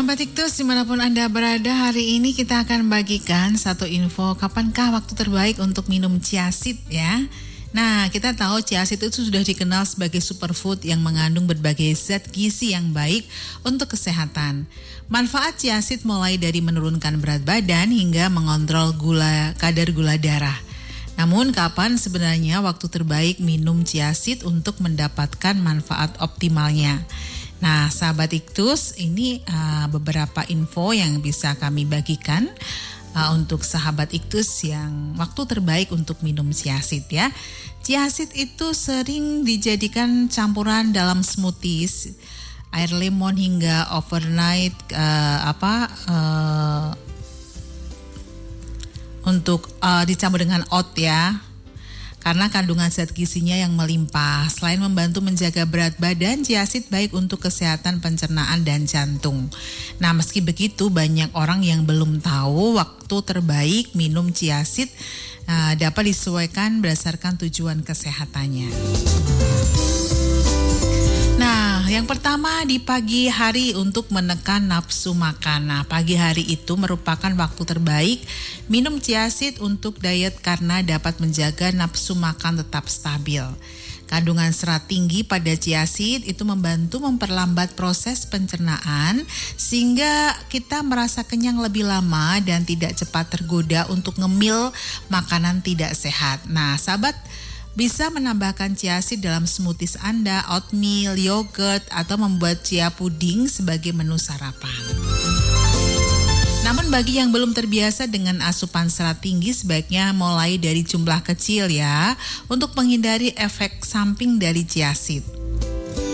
Sahabat Iktus, dimanapun Anda berada, hari ini kita akan bagikan satu info kapankah waktu terbaik untuk minum chia seed ya. Nah, kita tahu chia seed itu sudah dikenal sebagai superfood yang mengandung berbagai zat gizi yang baik untuk kesehatan. Manfaat chia seed mulai dari menurunkan berat badan hingga mengontrol kadar gula darah. Namun, kapan sebenarnya waktu terbaik minum chia seed untuk mendapatkan manfaat optimalnya? Nah, sahabat Iktus, ini beberapa info yang bisa kami bagikan untuk sahabat Iktus yang waktu terbaik untuk minum chia seed ya. Chia seed itu sering dijadikan campuran dalam smoothies, air lemon hingga overnight untuk dicampur dengan oat ya. Karena kandungan zat gizinya yang melimpah. Selain membantu menjaga berat badan, chia seed baik untuk kesehatan pencernaan dan jantung. Nah, meski begitu banyak orang yang belum tahu waktu terbaik minum chia seed dapat disesuaikan berdasarkan tujuan kesehatannya. Nah, yang pertama di pagi hari untuk menekan nafsu makan. Nah, pagi hari itu merupakan waktu terbaik minum chia seed untuk diet karena dapat menjaga nafsu makan tetap stabil. Kandungan serat tinggi pada chia seed itu membantu memperlambat proses pencernaan sehingga kita merasa kenyang lebih lama dan tidak cepat tergoda untuk ngemil makanan tidak sehat. Nah, sahabat bisa menambahkan chia seed dalam smoothies Anda, oatmeal, yogurt, atau membuat chia puding sebagai menu sarapan. Namun bagi yang belum terbiasa dengan asupan serat tinggi, sebaiknya mulai dari jumlah kecil ya, untuk menghindari efek samping dari chia seed.